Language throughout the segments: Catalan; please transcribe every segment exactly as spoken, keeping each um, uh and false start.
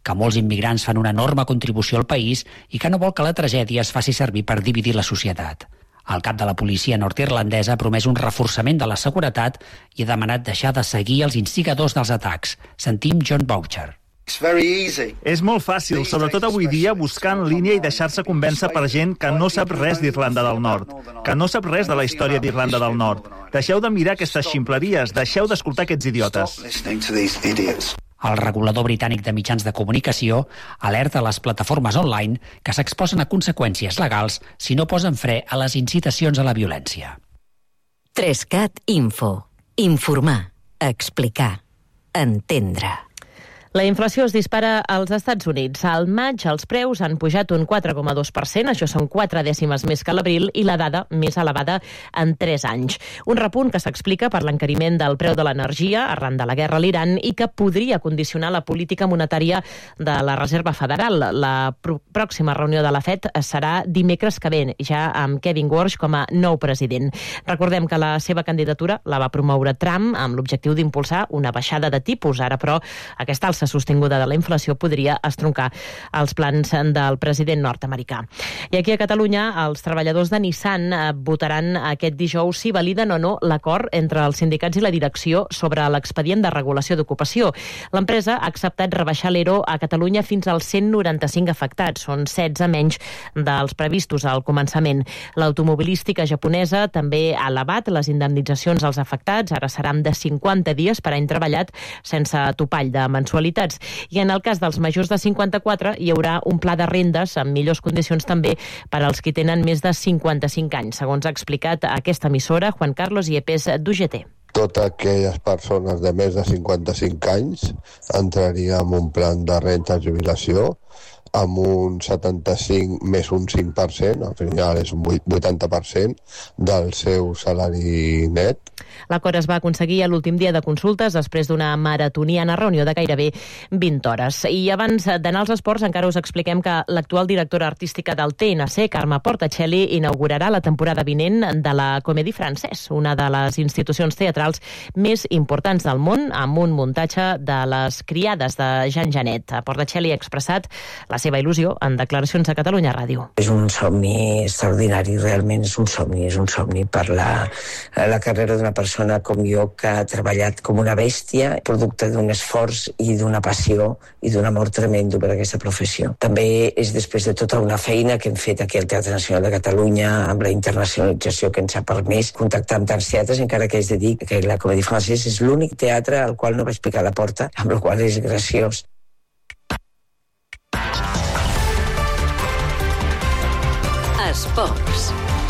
que molts immigrants fan una enorme contribució al país i que no vol que la tragèdia es faci servir per dividir la societat. El cap de la policia nord-irlandesa ha promès un reforçament de la seguretat i ha demanat deixar de seguir els instigadors dels atacs. Sentim John Boucher. És molt fàcil, sobretot avui dia, buscar en línia i deixar-se convèncer per gent que no sap res d'Irlanda del Nord, que no sap res de la història d'Irlanda del Nord. Deixeu de mirar aquestes ximpleries, deixeu d'escoltar aquests idiotes. El regulador britànic de mitjans de comunicació alerta les plataformes online que s'exposen a conseqüències legals si no posen fre a les incitacions a la violència. tres cat Info. Informar, explicar, entendre. La inflació es dispara als Estats Units. Al maig els preus han pujat un quatre coma dos per cent, això són quatre dècimes més que a l'abril i la dada més elevada en tres anys. Un repunt que s'explica per l'encariment del preu de l'energia arran de la guerra a l'Iran i que podria condicionar la política monetària de la Reserva Federal. La pròxima reunió de la Fed serà dimecres que ve, ja amb Kevin Warsh com a nou president. Recordem que la seva candidatura la va promoure Trump amb l'objectiu d'impulsar una baixada de tipus. Ara, però, aquesta alça sostinguda de la inflació podria estroncar els plans del president nord-americà. I aquí a Catalunya, els treballadors de Nissan votaran aquest dijous si validen o no l'acord entre els sindicats i la direcció sobre l'expedient de regulació d'ocupació. L'empresa ha acceptat rebaixar l'E R O a Catalunya fins als cent noranta-cinc afectats. Són setze menys dels previstos al començament. L'automobilística japonesa també ha elevat les indemnitzacions als afectats. Ara seran de cinquanta dies per any treballat sense topall de mensualitat. I en el cas dels majors de cinquanta-quatre hi haurà un pla de rendes amb millors condicions també per als qui tenen més de cinquanta-cinc anys, segons ha explicat aquesta emissora Juan Carlos Yepes d'U G T. Totes aquelles persones de més de cinquanta-cinc anys entraria en un plan de renta de jubilació amb un setanta-cinc més un cinc per cent, al final és un vuitanta per cent del seu salari net. L'acord es va aconseguir a l'últim dia de consultes després d'una maratoniana reunió de gairebé vint hores. I abans d'anar als esports encara us expliquem que l'actual directora artística del T N C, Carme Portacelli, inaugurarà la temporada vinent de la Comédie Française, una de les institucions teatrals més importants del món, amb un muntatge de les criades de Jean Genet. Portacelli ha expressat la seva il·lusió en declaracions a Catalunya Ràdio. És un somni extraordinari, realment és un somni, és un somni per la, la carrera d'una persona com jo que ha treballat com una bèstia, producte d'un esforç i d'una passió i d'un amor tremendo per aquesta professió. També és després de tota una feina que hem fet aquí al Teatre Nacional de Catalunya, amb la internacionalització que ens ha permès contactar amb tants teatres, encara que és de dir que la Comédie Française és l'únic teatre al qual no vaig picar la porta, amb la qual és graciós. Esports.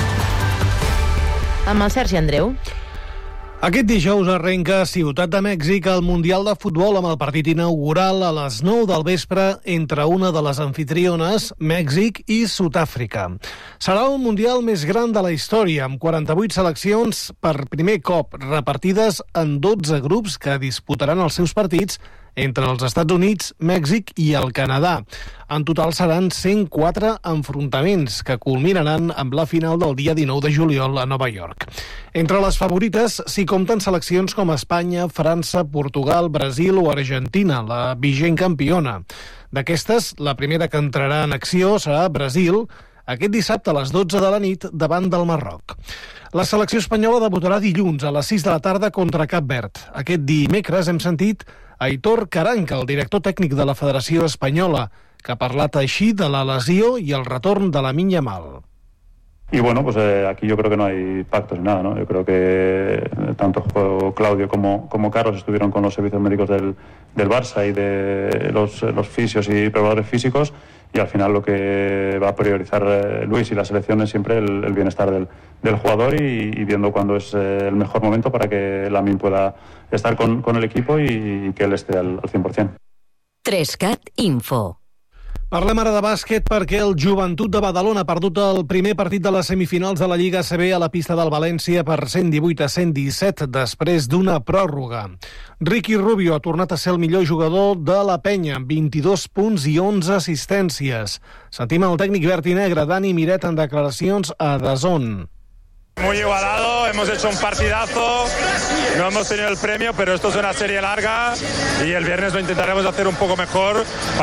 Amb el Sergi Andreu. Aquest dijous arrenca a Ciutat de Mèxic el Mundial de Futbol amb el partit inaugural a les nou del vespre entre una de les amfitriones, Mèxic i Sud-àfrica. Serà el Mundial més gran de la història, amb quaranta-vuit seleccions per primer cop, repartides en dotze grups que disputaran els seus partits entre els Estats Units, Mèxic i el Canadà. En total seran cent quatre enfrontaments que culminaran amb la final del dia dinou de juliol a Nova York. Entre les favorites s'hi compten seleccions com Espanya, França, Portugal, Brasil o Argentina, la vigent campiona. D'aquestes, la primera que entrarà en acció serà Brasil, aquest dissabte a les dotze de la nit davant del Marroc. La selecció espanyola debutarà dilluns a les sis de la tarda contra Cap Verd. Aquest dimecres hem sentit Aitor Karanka, el director tècnic de la Federació Espanyola, que ha parlat així de la lesió y el retorn de Lamine Yamal. Y bueno, pues eh, aquí yo creo que no hay pactos ni nada, ¿no? Yo creo que tanto Claudio como, como Carlos estuvieron con los servicios médicos del, del Barça y de los, los fisios y preparadores físicos, y al final lo que va a priorizar eh, Luis y la selección es siempre el, el bienestar del, del jugador y, y viendo cuándo es eh, el mejor momento para que Lamine pueda estar con, con el equipo y, y que él esté al, al cien por cien. tres cat Info. Parlem ara de bàsquet perquè el Joventut de Badalona ha perdut el primer partit de les semifinals de la Lliga A C B a la pista del València per cent divuit a cent disset després d'una pròrroga. Ricky Rubio ha tornat a ser el millor jugador de la penya, amb vint-i-dos punts i onze assistències. Sentim el tècnic verd i negre Dani Miret en declaracions a D A Z N. Muy igualado, hemos hecho un partidazo, no hemos tenido el premio, pero esto es una serie larga y el viernes lo intentaremos hacer un poco mejor para